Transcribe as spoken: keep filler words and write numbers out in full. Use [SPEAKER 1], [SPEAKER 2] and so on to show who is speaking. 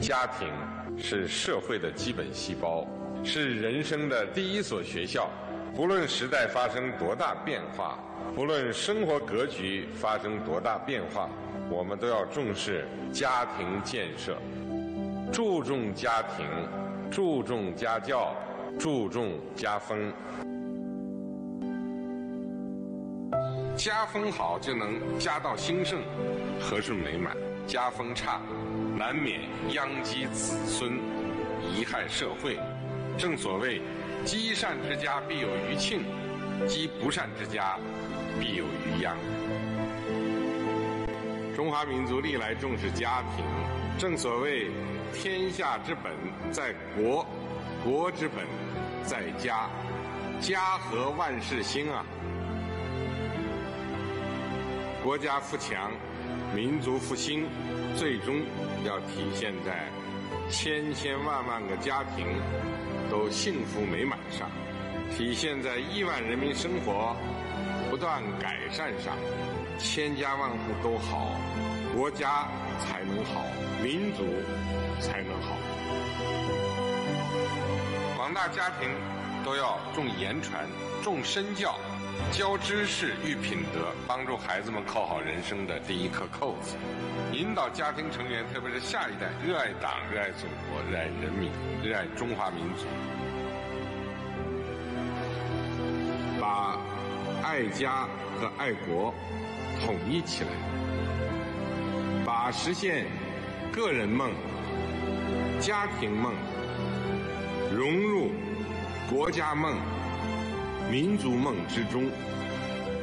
[SPEAKER 1] 家庭是社会的基本细胞，是人生的第一所学校。不论时代发生多大变化，不论生活格局发生多大变化，我们都要重视家庭建设，注重家庭，注重家教，注重家风。家风好，就能家道兴盛，和顺美满；家风差，难免殃及子孙，贻害社会。正所谓，积善之家必有余庆，积不善之家必有余殃。中华民族历来重视家庭，正所谓天下之本在国，国之本在家，家和万事兴啊。国家富强，民族复兴，最终要体现在千千万万个家庭都幸福美满上，体现在亿万人民生活不断改善上。千家万户都好，国家才能好，民族才能好。广大家庭都要重言传，重身教，教知识育品德，帮助孩子们扣好人生的第一颗扣子，引导家庭成员，特别是下一代，热爱党，热爱祖国，热爱人民，热爱中华民族，把爱家和爱国统一起来，把实现个人梦、家庭梦融入国家梦、民族梦之中。